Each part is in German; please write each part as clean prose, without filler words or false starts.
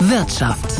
Wirtschaft.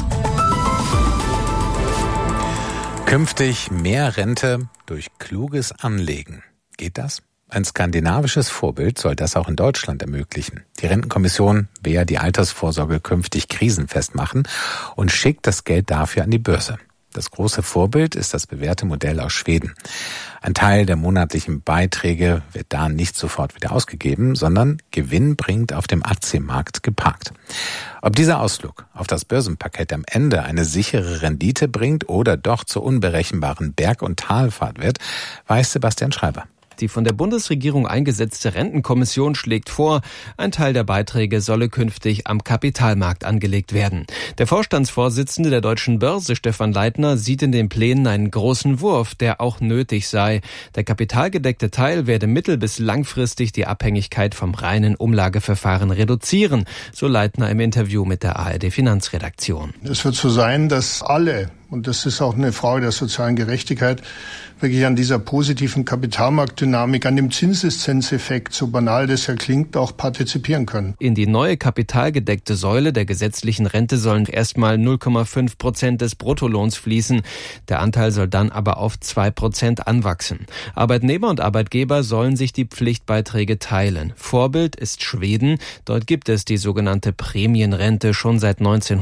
Künftig mehr Rente durch kluges Anlegen. Geht das? Ein skandinavisches Vorbild soll das auch in Deutschland ermöglichen. Die Rentenkommission will ja die Altersvorsorge künftig krisenfest machen und schickt das Geld dafür an die Börse. Das große Vorbild ist das bewährte Modell aus Schweden. Ein Teil der monatlichen Beiträge wird da nicht sofort wieder ausgegeben, sondern gewinnbringend auf dem Aktienmarkt geparkt. Ob dieser Ausflug auf das Börsenparkett am Ende eine sichere Rendite bringt oder doch zur unberechenbaren Berg- und Talfahrt wird, weiß Sebastian Schreiber. Die von der Bundesregierung eingesetzte Rentenkommission schlägt vor, ein Teil der Beiträge solle künftig am Kapitalmarkt angelegt werden. Der Vorstandsvorsitzende der Deutschen Börse, Stefan Leithner, sieht in den Plänen einen großen Wurf, der auch nötig sei. Der kapitalgedeckte Teil werde mittel- bis langfristig die Abhängigkeit vom reinen Umlageverfahren reduzieren, so Leithner im Interview mit der ARD-Finanzredaktion. Es wird so sein, dass alle, und das ist auch eine Frage der sozialen Gerechtigkeit, wirklich an dieser positiven Kapitalmarktdynamik, an dem Zinseszinseffekt, so banal das ja klingt, auch partizipieren können. In die neue kapitalgedeckte Säule der gesetzlichen Rente sollen erstmal 0,5% des Bruttolohns fließen. Der Anteil soll dann aber auf 2% anwachsen. Arbeitnehmer und Arbeitgeber sollen sich die Pflichtbeiträge teilen. Vorbild ist Schweden. Dort gibt es die sogenannte Prämienrente schon seit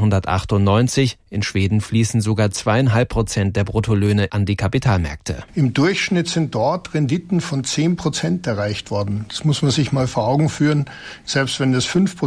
1998. In Schweden fließen sogar 2,5% der Bruttolöhne an die Kapitalmärkte. Im Durchschnitt sind dort Renditen von 10% erreicht worden. Das muss man sich mal vor Augen führen. Selbst wenn das 5%,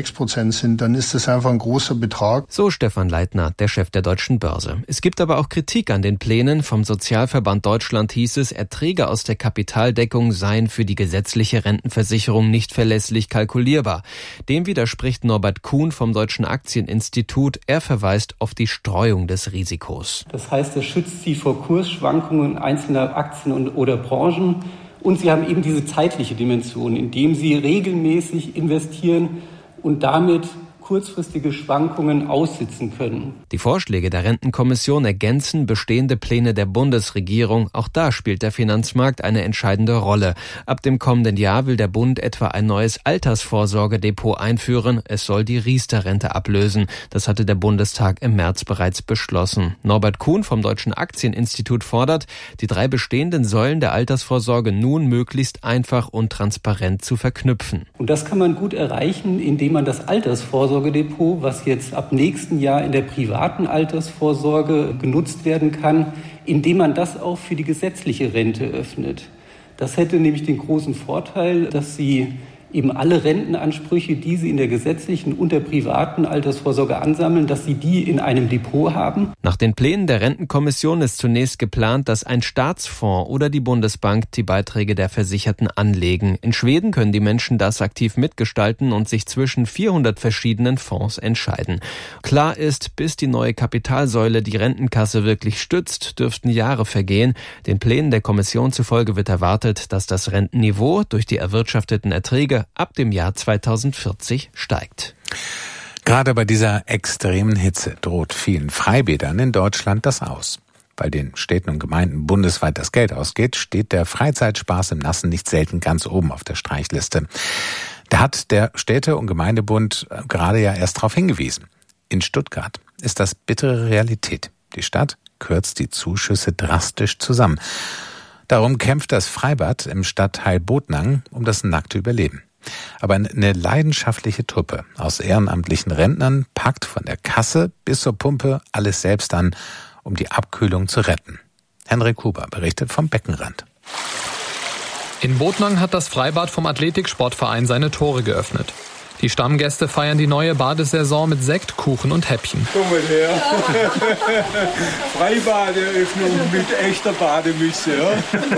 6% sind, dann ist das einfach ein großer Betrag. So Stefan Leithner, der Chef der Deutschen Börse. Es gibt aber auch Kritik an den Plänen. Vom Sozialverband Deutschland hieß es, Erträge aus der Kapitaldeckung seien für die gesetzliche Rentenversicherung nicht verlässlich kalkulierbar. Dem widerspricht Norbert Kuhn vom Deutschen Aktieninstitut. Er verweist auf die Streuung des Risikos. Das heißt, es schützt sie vor Kursschwankungen einzelner Aktien oder Branchen. Und sie haben eben diese zeitliche Dimension, indem sie regelmäßig investieren und damit kurzfristige Schwankungen aussitzen können. Die Vorschläge der Rentenkommission ergänzen bestehende Pläne der Bundesregierung. Auch da spielt der Finanzmarkt eine entscheidende Rolle. Ab dem kommenden Jahr will der Bund etwa ein neues Altersvorsorgedepot einführen. Es soll die Riester-Rente ablösen. Das hatte der Bundestag im März bereits beschlossen. Norbert Kuhn vom Deutschen Aktieninstitut fordert, die 3 bestehenden Säulen der Altersvorsorge nun möglichst einfach und transparent zu verknüpfen. Und das kann man gut erreichen, indem man das Altersvorsorgedepot, was jetzt ab nächsten Jahr in der privaten Altersvorsorge genutzt werden kann, indem man das auch für die gesetzliche Rente öffnet. Das hätte nämlich den großen Vorteil, dass Sie eben alle Rentenansprüche, die Sie in der gesetzlichen und der privaten Altersvorsorge ansammeln, dass Sie die in einem Depot haben. Nach den Plänen der Rentenkommission ist zunächst geplant, dass ein Staatsfonds oder die Bundesbank die Beiträge der Versicherten anlegen. In Schweden können die Menschen das aktiv mitgestalten und sich zwischen 400 verschiedenen Fonds entscheiden. Klar ist, bis die neue Kapitalsäule die Rentenkasse wirklich stützt, dürften Jahre vergehen. Den Plänen der Kommission zufolge wird erwartet, dass das Rentenniveau durch die erwirtschafteten Erträge ab dem Jahr 2040 steigt. Gerade bei dieser extremen Hitze droht vielen Freibädern in Deutschland das aus. Weil den Städten und Gemeinden bundesweit das Geld ausgeht, steht der Freizeitspaß im Nassen nicht selten ganz oben auf der Streichliste. Da hat der Städte- und Gemeindebund gerade ja erst darauf hingewiesen. In Stuttgart ist das bittere Realität. Die Stadt kürzt die Zuschüsse drastisch zusammen. Darum kämpft das Freibad im Stadtteil Botnang um das nackte Überleben. Aber eine leidenschaftliche Truppe aus ehrenamtlichen Rentnern packt von der Kasse bis zur Pumpe alles selbst an, um die Abkühlung zu retten. Henrik Huber berichtet vom Beckenrand. In Botnang hat das Freibad vom Athletiksportverein seine Tore geöffnet. Die Stammgäste feiern die neue Badesaison mit Sekt, Kuchen und Häppchen. Komm mal her. Freibadeeröffnung mit echter Bademütze. Ja?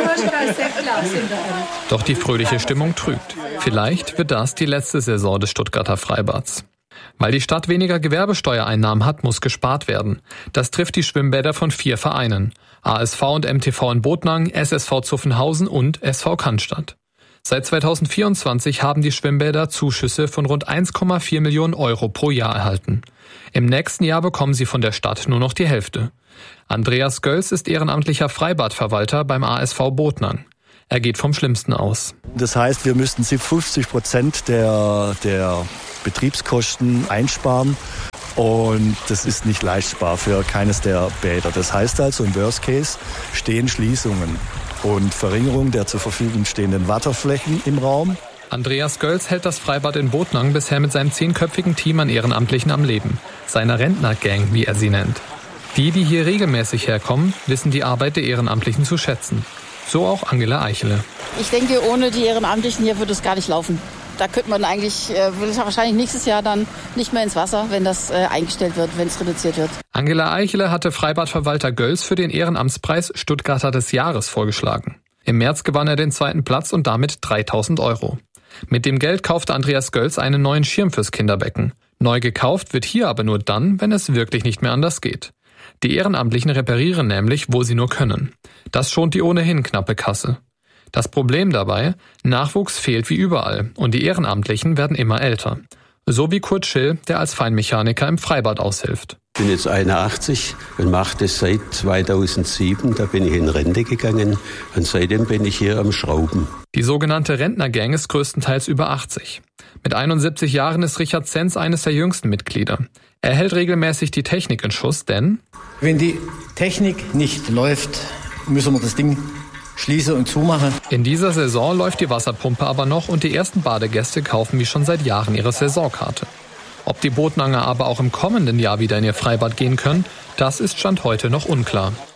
Doch die fröhliche Stimmung trügt. Vielleicht wird das die letzte Saison des Stuttgarter Freibads. Weil die Stadt weniger Gewerbesteuereinnahmen hat, muss gespart werden. Das trifft die Schwimmbäder von 4 Vereinen. ASV und MTV in Botnang, SSV Zuffenhausen und SV Cannstatt. Seit 2024 haben die Schwimmbäder Zuschüsse von rund 1,4 Millionen Euro pro Jahr erhalten. Im nächsten Jahr bekommen sie von der Stadt nur noch die Hälfte. Andreas Gölz ist ehrenamtlicher Freibadverwalter beim ASV Botnang. Er geht vom Schlimmsten aus. Das heißt, wir müssten 50% der Betriebskosten einsparen. Und das ist nicht leistbar für keines der Bäder. Das heißt also, im Worst Case stehen Schließungen und Verringerung der zur Verfügung stehenden Wasserflächen im Raum. Andreas Gölz hält das Freibad in Botnang bisher mit seinem 10-köpfigen Team an Ehrenamtlichen am Leben. Seiner Rentnergang, wie er sie nennt. Die hier regelmäßig herkommen, wissen die Arbeit der Ehrenamtlichen zu schätzen. So auch Angela Eichele. Ich denke, ohne die Ehrenamtlichen hier würde es gar nicht laufen. Da könnte man eigentlich, will es wahrscheinlich nächstes Jahr dann nicht mehr ins Wasser, wenn das eingestellt wird, wenn es reduziert wird. Angela Eichele hatte Freibadverwalter Gölz für den Ehrenamtspreis Stuttgarter des Jahres vorgeschlagen. Im März gewann er den 2. Platz und damit 3.000 €. Mit dem Geld kaufte Andreas Gölz einen neuen Schirm fürs Kinderbecken. Neu gekauft wird hier aber nur dann, wenn es wirklich nicht mehr anders geht. Die Ehrenamtlichen reparieren nämlich, wo sie nur können. Das schont die ohnehin knappe Kasse. Das Problem dabei, Nachwuchs fehlt wie überall und die Ehrenamtlichen werden immer älter. So wie Kurt Schill, der als Feinmechaniker im Freibad aushilft. Ich bin jetzt 81 und mache das seit 2007. Da bin ich in Rente gegangen und seitdem bin ich hier am Schrauben. Die sogenannte Rentnergang ist größtenteils über 80. Mit 71 Jahren ist Richard Zenz eines der jüngsten Mitglieder. Er hält regelmäßig die Technik in Schuss, denn wenn die Technik nicht läuft, müssen wir das Ding schließen und zumachen. In dieser Saison läuft die Wasserpumpe aber noch und die ersten Badegäste kaufen wie schon seit Jahren ihre Saisonkarte. Ob die Botnanger aber auch im kommenden Jahr wieder in ihr Freibad gehen können, das ist Stand heute noch unklar.